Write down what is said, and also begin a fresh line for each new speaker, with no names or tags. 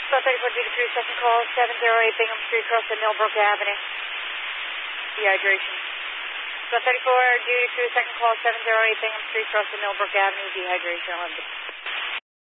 Squad 34 duty crew, second call, 708 Bingham Street, across the Millbrook Avenue. Dehydration. Squad 34 duty crew, second call, 708 Bingham Street, across the Millbrook Avenue. Dehydration. 11.